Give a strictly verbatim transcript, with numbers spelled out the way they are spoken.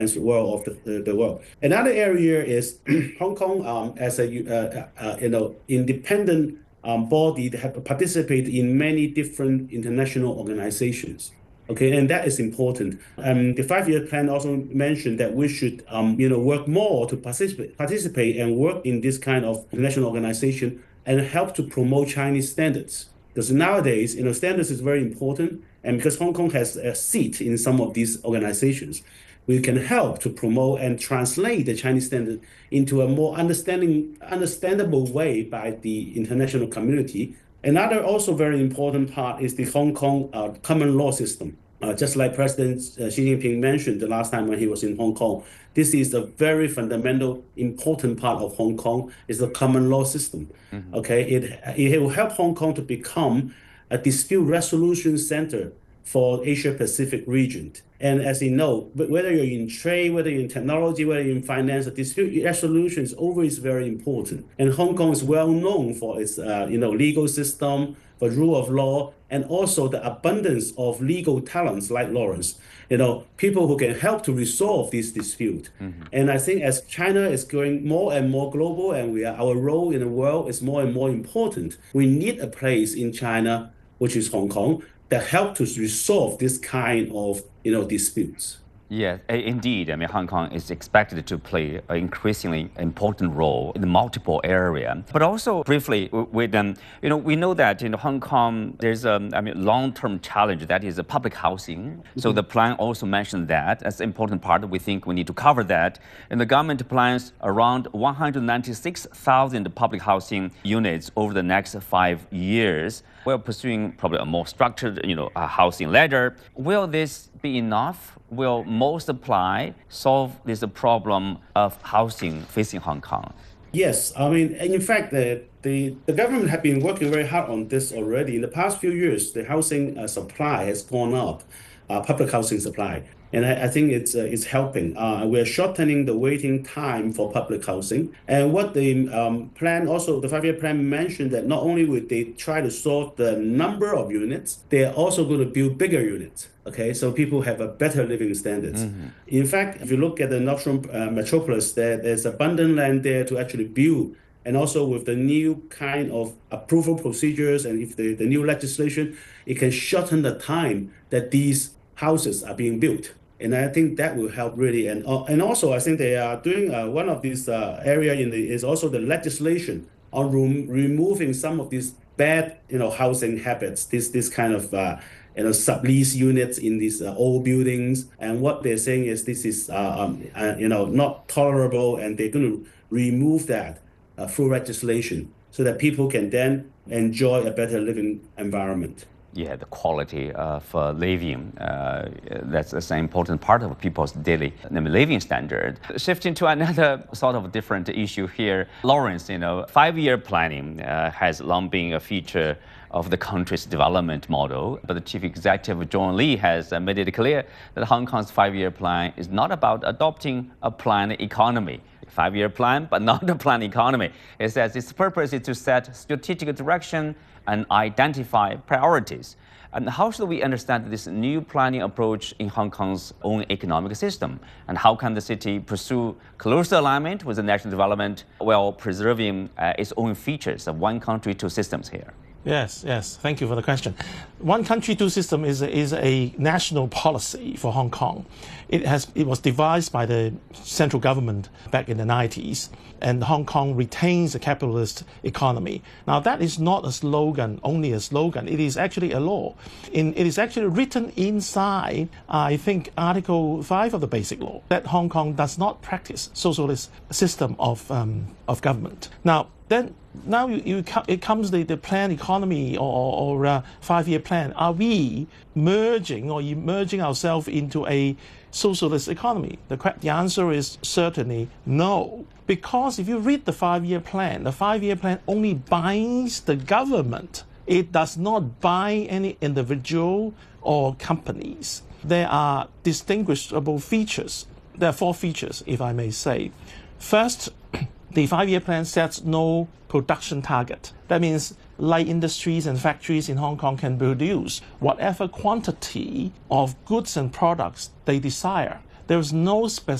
world of the, the world. Another area is Hong Kong um, as a uh, uh, you know independent um, body that have participated in many different international organizations. Okay, and that is important. Um, the five-year plan also mentioned that we should, um, you know, work more to participate, participate and work in this kind of international organization and help to promote Chinese standards. Because nowadays, you know, standards is very important, and because Hong Kong has a seat in some of these organizations, we can help to promote and translate the Chinese standard into a more understanding, understandable way by the international community. Another also very important part is the Hong Kong uh, common law system. Uh, just like President uh, Xi Jinping mentioned the last time when he was in Hong Kong, this is a very fundamental, important part of Hong Kong is the common law system. Mm-hmm. Okay, it it will help Hong Kong to become a dispute resolution center for Asia Pacific region. And as you know, whether you're in trade, whether you're in technology, whether you're in finance, the dispute resolution is always very important. And Hong Kong is well known for its uh, you know legal system, for rule of law, and also the abundance of legal talents like Lawrence. You know, people who can help to resolve this dispute. Mm-hmm. And I think as China is going more and more global, and we are, our role in the world is more and more important, we need a place in China, which is Hong Kong, that help to resolve this kind of you know disputes. Yeah, indeed. I mean, Hong Kong is expected to play an increasingly important role in multiple areas. But also, briefly, with um, you know, we know that in Hong Kong there's a, I mean, long-term challenge that is public housing. Mm-hmm. So the plan also mentioned that as an important part. We think we need to cover that. And the government plans around one hundred ninety-six thousand public housing units over the next five years. We're pursuing probably a more structured, you know, a housing ladder. Will this be enough? Will more supply solve this problem of housing facing Hong Kong? Yes, I mean, and in fact, the, the, the government have been working very hard on this already. In the past few years, the housing uh, supply has gone up, uh, public housing supply. And I, I think it's uh, it's helping. Uh, we're shortening the waiting time for public housing. And what the um, plan also, the five-year plan mentioned that not only would they try to solve the number of units, they're also going to build bigger units. Okay, so people have a better living standards. Mm-hmm. In fact, if you look at the Northern uh, metropolis, there, there's abundant land there to actually build. And also with the new kind of approval procedures and if the, the new legislation, it can shorten the time that these houses are being built. And I think that will help really. And uh, and also, I think they are doing uh, one of these uh, area in the is also the legislation on room, removing some of these bad, you know, housing habits. This this kind of uh, you know sublease units in these uh, old buildings. And what they're saying is this is uh, um, uh, you know not tolerable, and they're going to remove that uh, through legislation so that people can then enjoy a better living environment. Yeah, the quality of uh, living, uh, that's, that's an important part of people's daily living standard. Shifting to another sort of different issue here, Lawrence, you know, five-year planning uh, has long been a feature of the country's development model, but the chief executive, John Lee, has made it clear that Hong Kong's five-year plan is not about adopting a planned economy. Five-year plan, but not a planned economy. It says its purpose is to set strategic direction and identify priorities. And how should we understand this new planning approach in Hong Kong's own economic system? And how can the city pursue closer alignment with the national development while preserving uh, its own features of one country, two systems here? Yes, yes. Thank you for the question. One country, two system is a, is a national policy for Hong Kong. It has it was devised by the central government back in the nineties, and Hong Kong retains a capitalist economy. Now that is not a slogan, only a slogan. It is actually a law. In, it is actually written inside, I think, Article five of the Basic Law, that Hong Kong does not practice socialist system of um, of government. Now. Then now you, you it comes the, the planned economy or, or uh, five-year plan. Are we merging or emerging ourselves into a socialist economy? The, the answer is certainly no. Because if you read the five-year plan, the five-year plan only binds the government. It does not bind any individual or companies. There are distinguishable features. There are four features, if I may say. First, the five-year plan sets no production target. That means light industries and factories in Hong Kong can produce whatever quantity of goods and products they desire. There is no specific